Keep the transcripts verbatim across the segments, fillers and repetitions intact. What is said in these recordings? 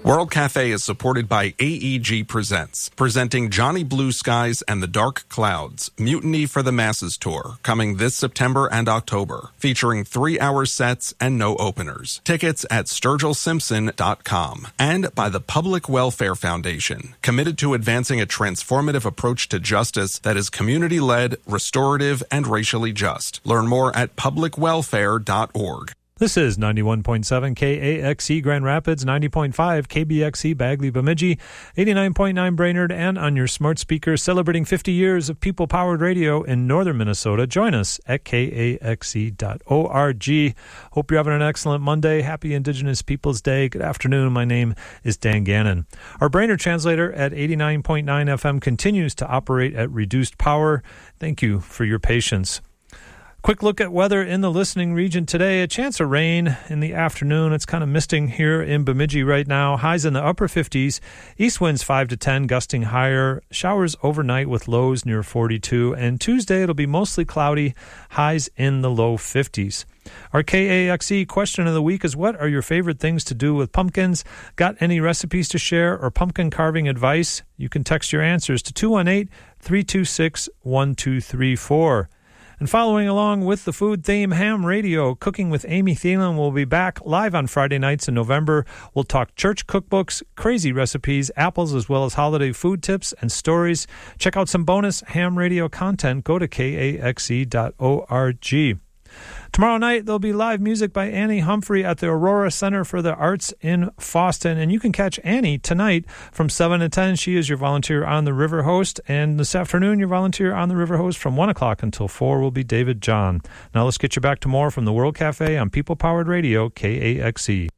World Cafe is supported by A E G Presents, presenting Johnny Blue Skies and the Dark Clouds, Mutiny for the Masses Tour, coming this September and October, featuring three-hour sets and no openers. Tickets at sturgill simpson dot com. And by the Public Welfare Foundation, committed to advancing a transformative approach to justice that is community-led, restorative, and racially just. Learn more at public welfare dot org. This is ninety-one point seven K A X E Grand Rapids, ninety point five K B X E Bagley Bemidji, eighty-nine point nine Brainerd, and on your smart speaker, celebrating fifty years of people-powered radio in northern Minnesota. Join us at K A X E dot org. Hope you're having an excellent Monday. Happy Indigenous Peoples Day. Good afternoon. My name is Dan Gannon. Our Brainerd translator at eighty-nine point nine F M continues to operate at reduced power. Thank you for your patience. Quick look at weather in the listening region today. A chance of rain in the afternoon. It's kind of misting here in Bemidji right now. Highs in the upper fifties. East winds five to ten, gusting higher. Showers overnight with lows near forty-two. And Tuesday it'll be mostly cloudy. Highs in the low fifties. Our K A X E question of the week is, what are your favorite things to do with pumpkins? Got any recipes to share or pumpkin carving advice? You can text your answers to two one eight, three two six, one two three four. And following along with the food theme, Ham Radio, Cooking with Amy Thielen will be back live on Friday nights in November. We'll talk church cookbooks, crazy recipes, apples, as well as holiday food tips and stories. Check out some bonus Ham Radio content. Go to K A X E dot org. Tomorrow night, there'll be live music by Annie Humphrey at the Aurora Center for the Arts in Fosston. And you can catch Annie tonight from seven to ten. She is your volunteer on the River Host. And this afternoon, your volunteer on the River Host from one o'clock until four will be David John. Now let's get you back to more from the World Cafe on People Powered Radio, K A X E.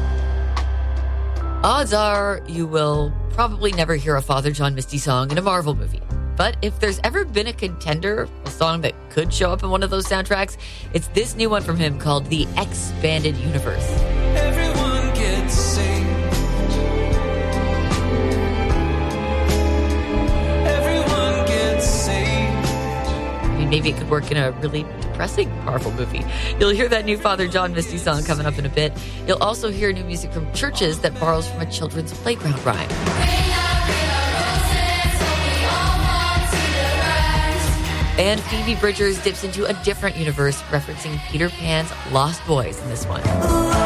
Odds are you will probably never hear a Father John Misty song in a Marvel movie. But if there's ever been a contender, a song that could show up in one of those soundtracks, it's this new one from him called The Expanded Universe. Everyone gets saved. Everyone gets saved. I mean, maybe it could work in a really depressing Marvel movie. You'll hear that new Father John Misty song coming up in a bit. You'll also hear new music from Churches that borrows from a children's playground rhyme. And Phoebe Bridgers dips into a different universe, referencing Peter Pan's Lost Boys in this one.